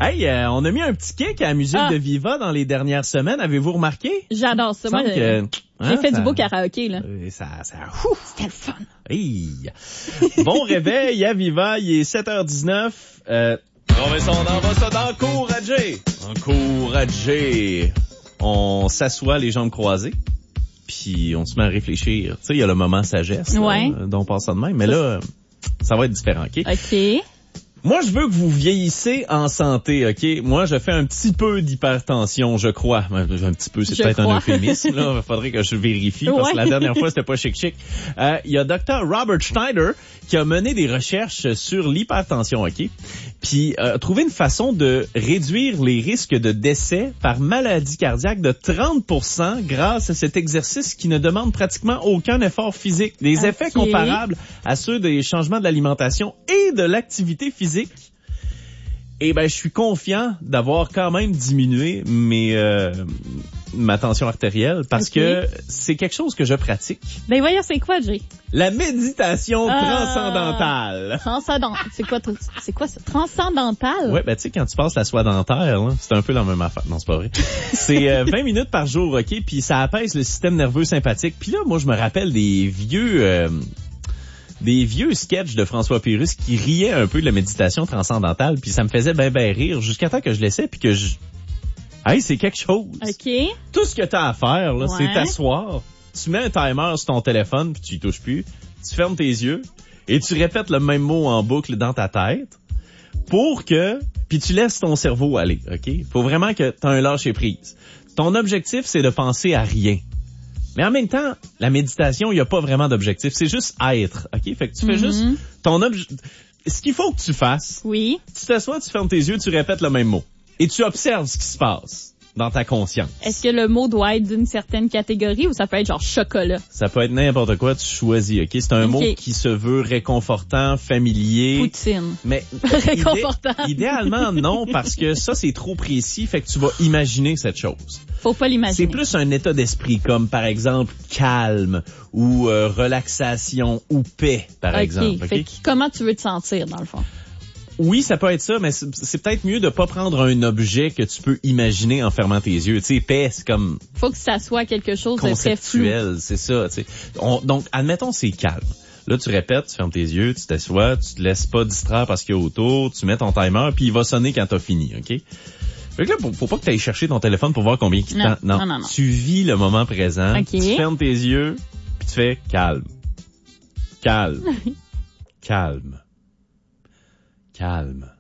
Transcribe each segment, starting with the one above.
Hey, on a mis un petit kick à la musique de Viva dans les dernières semaines. Avez-vous remarqué? J'adore ça. Moi, j'ai fait du beau karaoké, là. C'était le fun. Hey. Bon réveil à Viva, il est 7h19. On envoie ça d'encourager. Encourager. On s'assoit les jambes croisées, puis on se met à réfléchir. Tu sais, il y a le moment sagesse, là, dont on passe ça de même. Mais là, ça va être différent, OK? OK. Moi, je veux que vous vieillissez en santé, OK? Moi, je fais un petit peu d'hypertension, je crois. Un petit peu, c'est peut-être un euphémisme, là. Il faudrait que je vérifie, parce que la dernière fois, c'était pas chic. Il y a Dr. Robert Schneider qui a mené des recherches sur l'hypertension, OK? Puis, trouvé une façon de réduire les risques de décès par maladie cardiaque de 30% grâce à cet exercice qui ne demande pratiquement aucun effort physique. Des effets comparables à ceux des changements de l'alimentation et de l'activité physique. Et je suis confiant d'avoir quand même diminué ma tension artérielle parce que c'est quelque chose que je pratique. Ben voyons, c'est quoi, Jay? La méditation transcendantale. C'est quoi ça? Transcendantale? Ouais, tu sais, quand tu passes la soie dentaire, là, c'est un peu la même affaire. Non, c'est pas vrai. C'est 20 minutes par jour, OK? Puis ça apaise le système nerveux sympathique. Puis là, moi, je me rappelle des vieux sketchs de François Pérus qui riaient un peu de la méditation transcendantale, puis ça me faisait ben rire jusqu'à temps que je laissais, puis que hey, c'est quelque chose. OK. Tout ce que t'as à faire, là, c'est t'asseoir, tu mets un timer sur ton téléphone, puis tu y touches plus, tu fermes tes yeux, et tu répètes le même mot en boucle dans ta tête, puis tu laisses ton cerveau aller, OK? Faut vraiment que t'as un lâcher-prise. Ton objectif, c'est de penser à rien. Mais en même temps, la méditation, il n'y a pas vraiment d'objectif. C'est juste être, OK? Fait que tu fais juste ce qu'il faut que tu fasses. Oui. Tu t'assois, tu fermes tes yeux, tu répètes le même mot. Et tu observes ce qui se passe dans ta conscience. Est-ce que le mot doit être d'une certaine catégorie ou ça peut être genre chocolat? Ça peut être n'importe quoi, tu choisis, OK? C'est un mot qui se veut réconfortant, familier. Poutine. Mais réconfortant. Idéalement, non, parce que ça, c'est trop précis, fait que tu vas imaginer cette chose. Faut pas l'imaginer. C'est plus un état d'esprit, comme par exemple calme ou relaxation ou paix, par exemple. Okay? Fait que comment tu veux te sentir, dans le fond? Oui, ça peut être ça, mais c'est peut-être mieux de pas prendre un objet que tu peux imaginer en fermant tes yeux. Tu sais, paix, c'est comme... Faut que ça soit quelque chose de très conceptuel, c'est ça. Tu sais. Donc, admettons, c'est calme. Là, tu répètes, tu fermes tes yeux, tu t'assois, tu te laisses pas distraire par ce qu'il y a autour, tu mets ton timer, puis il va sonner quand t'as fini, OK? Fait que là, faut pas que tu ailles chercher ton téléphone pour voir combien il t'en... Non. Tu vis le moment présent, tu fermes tes yeux, puis tu fais calme. Calme. Calme. Calme.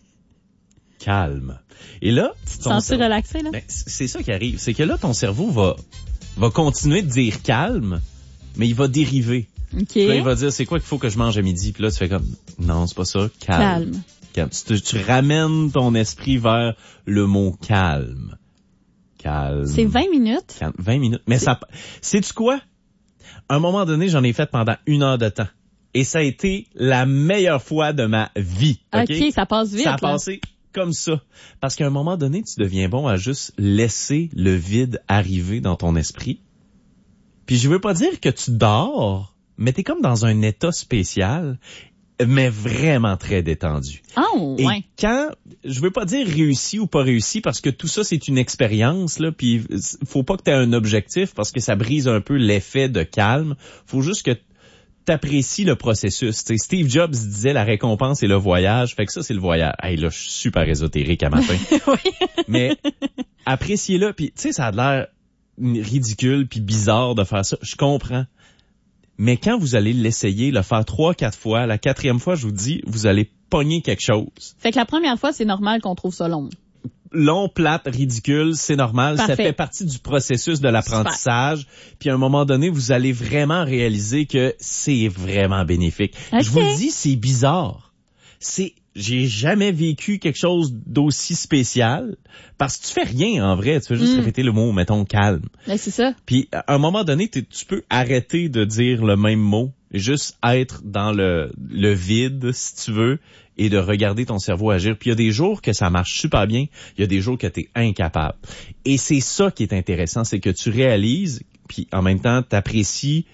Calme. Et là, tu te sens relaxé, là? C'est ça qui arrive. C'est que là, ton cerveau va continuer de dire calme, mais il va dériver. OK. Là, il va dire, c'est quoi qu'il faut que je mange à midi? Puis là, tu fais comme, non, c'est pas ça. Calme. Tu ramènes ton esprit vers le mot calme. Calme. C'est 20 minutes? 20 minutes. Mais ça, sais-tu quoi? À un moment donné, j'en ai fait pendant 1 heure de temps. Et ça a été la meilleure fois de ma vie. OK, ça passe vite. Ça a passé comme ça. Parce qu'à un moment donné, tu deviens bon à juste laisser le vide arriver dans ton esprit. Puis je veux pas dire que tu dors, mais t'es comme dans un état spécial, mais vraiment très détendu. Oh, ouais. Et quand, je veux pas dire réussi ou pas réussi, parce que tout ça, c'est une expérience, là, puis faut pas que t'aies un objectif, parce que ça brise un peu l'effet de calme. Faut juste que t'apprécies le processus. T'sais, Steve Jobs disait la récompense et le voyage. Fait que ça, c'est le voyage. Hey, là, je suis super ésotérique à matin. Oui. Mais appréciez-le. Puis, tu sais, ça a l'air ridicule puis bizarre de faire ça. Je comprends. Mais quand vous allez l'essayer, le faire 3-4 fois, la 4e fois, je vous dis, vous allez pogner quelque chose. Fait que la première fois, c'est normal qu'on trouve ça long. Long, plate, ridicule, c'est normal. Parfait. Ça fait partie du processus de l'apprentissage. Super. Puis à un moment donné, vous allez vraiment réaliser que c'est vraiment bénéfique. Okay. Je vous le dis, c'est bizarre. J'ai jamais vécu quelque chose d'aussi spécial parce que tu fais rien en vrai. Tu fais juste répéter le mot, mettons, calme. Ben, c'est ça. Puis à un moment donné, tu peux arrêter de dire le même mot, juste être dans le vide, si tu veux, et de regarder ton cerveau agir. Puis il y a des jours que ça marche super bien, il y a des jours que tu es incapable. Et c'est ça qui est intéressant, c'est que tu réalises, puis en même temps, t'apprécies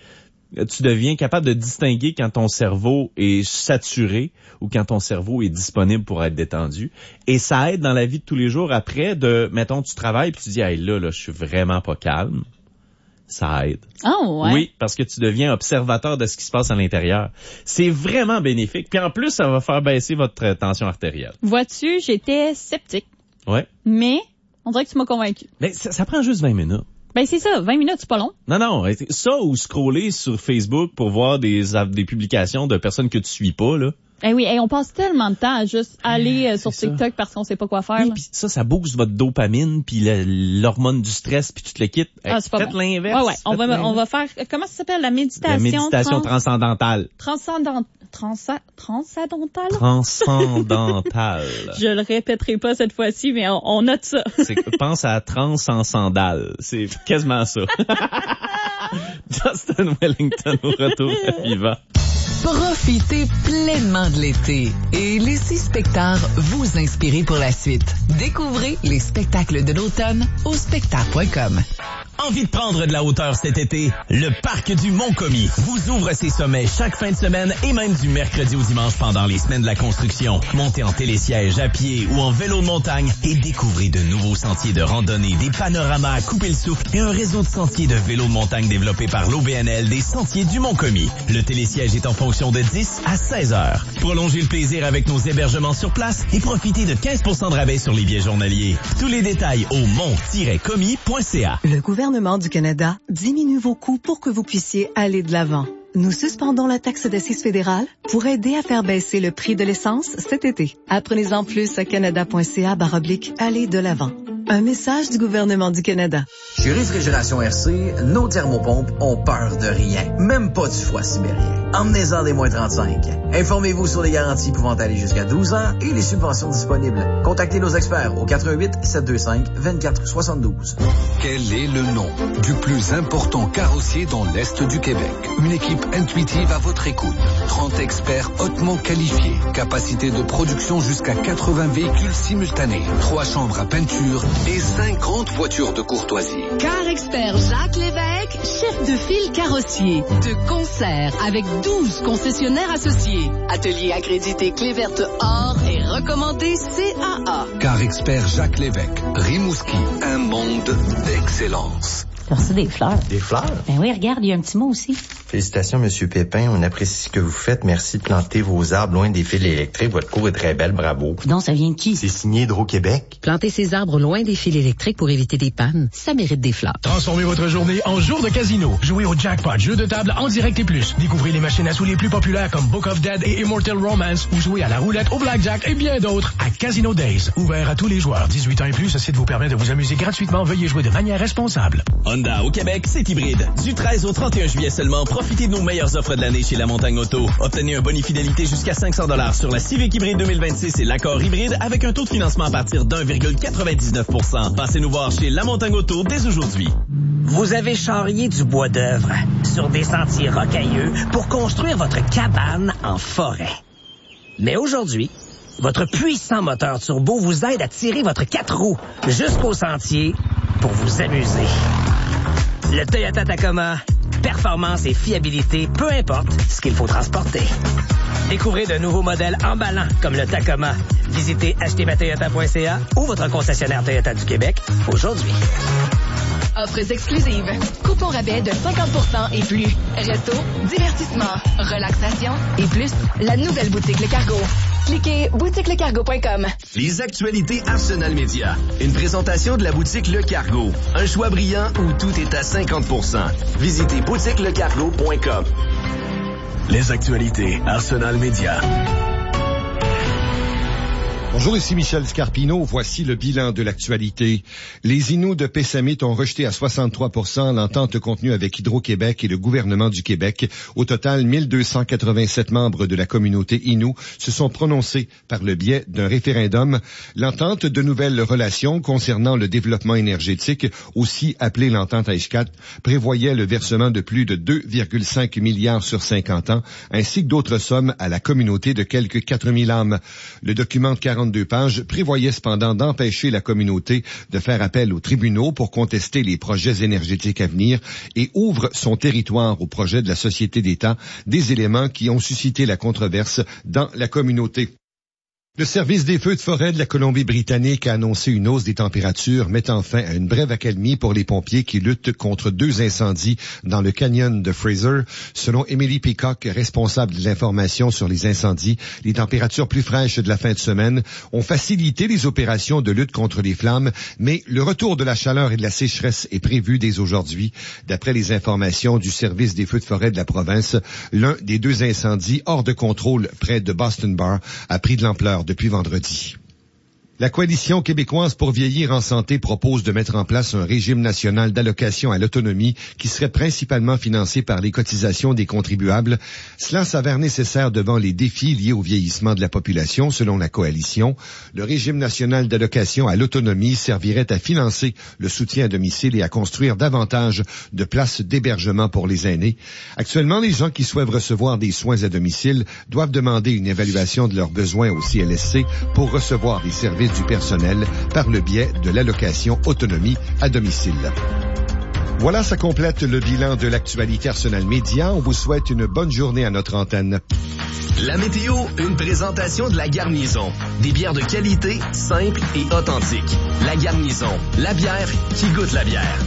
tu deviens capable de distinguer quand ton cerveau est saturé ou quand ton cerveau est disponible pour être détendu. Et ça aide dans la vie de tous les jours après mettons, tu travailles puis tu dis, hey, là, je suis vraiment pas calme. Ça aide. Oh, ouais. Oui, parce que tu deviens observateur de ce qui se passe à l'intérieur. C'est vraiment bénéfique. Puis en plus, ça va faire baisser votre tension artérielle. Vois-tu, j'étais sceptique. Ouais. Mais on dirait que tu m'as convaincu. Mais ça prend juste 20 minutes. Ben c'est ça, 20 minutes, c'est pas long. Non, ça ou scroller sur Facebook pour voir des publications de personnes que tu suis pas, là. Eh oui, on passe tellement de temps à juste aller sur TikTok parce qu'on sait pas quoi faire. Oui, puis ça booste votre dopamine, puis l'hormone du stress, puis tu te le quittes. C'est pas faites l'inverse. Ouais, on va faire, comment ça s'appelle, la méditation? La méditation transcendantale. Transcendantale. Transcendantale. Je le répéterai pas cette fois-ci, mais on note ça. Pense à trans en sandales. C'est quasiment ça. Justin Wellington au retour à Viva. Profitez pleinement de l'été et laissez Spectar vous inspirer pour la suite. Découvrez les spectacles de l'automne au spectar.com. Envie de prendre de la hauteur cet été? Le Parc du Mont-Commis vous ouvre ses sommets chaque fin de semaine et même du mercredi au dimanche pendant les semaines de la construction. Montez en télésiège, à pied ou en vélo de montagne et découvrez de nouveaux sentiers de randonnée, des panoramas à couper le souffle et un réseau de sentiers de vélo de montagne développé par l'OBNL des Sentiers du Mont-Commis. Le télésiège est en fonction de 10 à 16 heures. Prolongez le plaisir avec nos hébergements sur place et profitez de 15% de rabais sur les billets journaliers. Tous les détails au mont-commis.ca. Le gouvernement du Canada diminue vos coûts pour que vous puissiez aller de l'avant. Nous suspendons la taxe d'assises fédérale pour aider à faire baisser le prix de l'essence cet été. Apprenez-en plus à canada.ca/aller de l'avant. Un message du gouvernement du Canada. Chez Réfrigération RC, nos thermopompes ont peur de rien, même pas du froid sibérien. Emmenez-en des moins 35. Informez-vous sur les garanties pouvant aller jusqu'à 12 ans et les subventions disponibles. Contactez nos experts au 88-725-2472. Quel est le nom du plus important carrossier dans l'Est du Québec? Une équipe intuitive à votre écoute. 30 experts hautement qualifiés. Capacité de production jusqu'à 80 véhicules simultanés. 3 chambres à peinture et 50 voitures de courtoisie. Car expert Jacques Lévesque, chef de file carrossier. De concert avec 12 concessionnaires associés. Atelier accrédité Cléverte Or et recommandé CAA. Car expert Jacques Lévesque, Rimouski, un monde d'excellence. J'ai reçu des fleurs. Des fleurs? Ben oui, regarde, il y a un petit mot aussi. Félicitations, Monsieur Pépin. On apprécie ce que vous faites. Merci de planter vos arbres loin des fils électriques. Votre cour est très belle. Bravo. Donc, ça vient de qui? C'est signé Hydro-Québec. Planter ses arbres loin des fils électriques pour éviter des pannes, ça mérite des fleurs. Transformez votre journée en jour de casino. Jouez au jackpot, jeu de table en direct et plus. Découvrez les machines à sous les plus populaires comme Book of Dead et Immortal Romance ou jouez à la roulette, au blackjack et bien d'autres à Casino Days. Ouvert à tous les joueurs. 18 ans et plus, ce site vous permet de vous amuser gratuitement. Veuillez jouer de manière responsable. Honda au Québec, c'est hybride. Du 13 au 31 juillet seulement, profitez de nos meilleures offres de l'année chez La Montagne Auto. Obtenez un boni fidélité jusqu'à 500$ sur la Civic hybride 2026 et l'Accord hybride avec un taux de financement à partir d'1,99%. Passez nous voir chez La Montagne Auto dès aujourd'hui. Vous avez charrié du bois d'œuvre sur des sentiers rocailleux pour construire votre cabane en forêt. Mais aujourd'hui, votre puissant moteur turbo vous aide à tirer votre 4 roues jusqu'au sentier pour vous amuser. Le Toyota Tacoma, performance et fiabilité, peu importe ce qu'il faut transporter. Découvrez de nouveaux modèles emballants comme le Tacoma. Visitez achetezmatoyota.ca ou votre concessionnaire Toyota du Québec aujourd'hui. Offres exclusives. Coupons rabais de 50% et plus. Resto, divertissement, relaxation et plus. La nouvelle boutique Le Cargo. Cliquez boutiquelecargo.com. Les actualités Arsenal Média. Une présentation de la boutique Le Cargo. Un choix brillant où tout est à 50%. Visitez boutiquelecargo.com. Les actualités Arsenal Média. Bonjour, ici Michel Scarpino. Voici le bilan de l'actualité. Les Inuits de Pessamit ont rejeté à 63% l'entente contenue avec Hydro-Québec et le gouvernement du Québec. Au total, 1287 membres de la communauté Innu se sont prononcés par le biais d'un référendum. L'entente de nouvelles relations concernant le développement énergétique, aussi appelée l'entente AISCAT, prévoyait le versement de plus de 2,5 milliards sur 50 ans, ainsi que d'autres sommes à la communauté de quelques 4000 âmes. Le document de 42 52 pages, prévoyait cependant d'empêcher la communauté de faire appel aux tribunaux pour contester les projets énergétiques à venir et ouvre son territoire au projet de la Société d'État, des éléments qui ont suscité la controverse dans la communauté. Le service des feux de forêt de la Colombie-Britannique a annoncé une hausse des températures, mettant fin à une brève accalmie pour les pompiers qui luttent contre 2 incendies dans le canyon de Fraser. Selon Emily Peacock, responsable de l'information sur les incendies, les températures plus fraîches de la fin de semaine ont facilité les opérations de lutte contre les flammes, mais le retour de la chaleur et de la sécheresse est prévu dès aujourd'hui. D'après les informations du service des feux de forêt de la province, l'un des 2 incendies hors de contrôle près de Boston Bar a pris de l'ampleur depuis vendredi. La Coalition québécoise pour vieillir en santé propose de mettre en place un régime national d'allocation à l'autonomie qui serait principalement financé par les cotisations des contribuables. Cela s'avère nécessaire devant les défis liés au vieillissement de la population, selon la Coalition. Le régime national d'allocation à l'autonomie servirait à financer le soutien à domicile et à construire davantage de places d'hébergement pour les aînés. Actuellement, les gens qui souhaitent recevoir des soins à domicile doivent demander une évaluation de leurs besoins au CLSC pour recevoir des services du personnel par le biais de l'allocation autonomie à domicile. Voilà, ça complète le bilan de l'actualité Arsenal Média. On vous souhaite une bonne journée à notre antenne. La météo, une présentation de La Garnison. Des bières de qualité, simples et authentiques. La Garnison, la bière qui goûte la bière.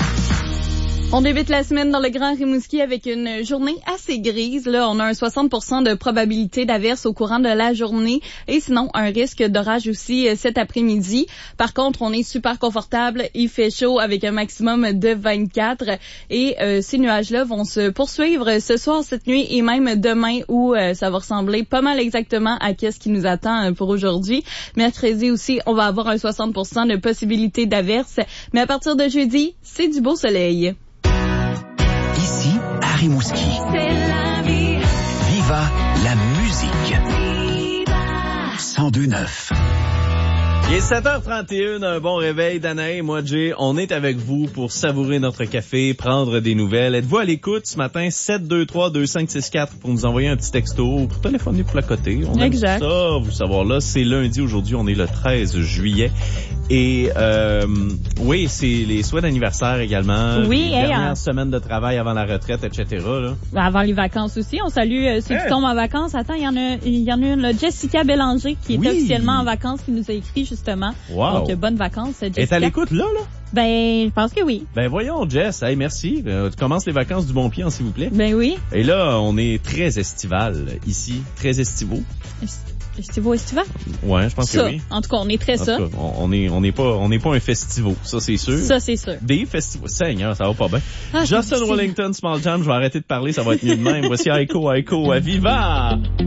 On débute la semaine dans le Grand Rimouski avec une journée assez grise. Là, on a un 60% de probabilité d'averse au courant de la journée et sinon un risque d'orage aussi cet après-midi. Par contre, on est super confortable. Il fait chaud avec un maximum de 24 et ces nuages-là vont se poursuivre ce soir, cette nuit et même demain où ça va ressembler pas mal exactement à ce qui nous attend pour aujourd'hui. Mercredi aussi, on va avoir un 60% de possibilité d'averse. Mais à partir de jeudi, c'est du beau soleil. Ici, à Rimouski. C'est la vie. Viva la musique. Viva. 102.9. Il est 7h31, un bon réveil d'Anaï et moi, Jay. On est avec vous pour savourer notre café, prendre des nouvelles. Êtes-vous à l'écoute ce matin? 723-2564 pour nous envoyer un petit texto ou pour téléphoner pour la côté. On aime ça, vous savoir là. C'est lundi aujourd'hui, on est le 13 juillet. Et oui, c'est les souhaits d'anniversaire également. Oui, les dernières semaines de travail avant la retraite, etc. Là. Avant les vacances aussi. On salue ceux qui tombent en vacances. Attends, il y en a une, là, Jessica Bélanger, qui est officiellement en vacances, qui nous a écrit justement. Wow. Donc, bonnes vacances, Jessica. Est à l'écoute là? Ben, je pense que oui. Ben, voyons, Jess. Hey, merci. Tu commences les vacances du bon pied, s'il vous plaît. Ben oui. Et là, on est très estival ici. Très estivaux. Estival? Ouais, je pense que oui. En tout cas, on est très ça. On n'est pas un festival, ça c'est sûr. Ça c'est sûr. Des festivals, Seigneur, ça va pas bien. Justin Wellington, Small Jam, je vais arrêter de parler, ça va être mieux de même. Voici Aiko, à Viva!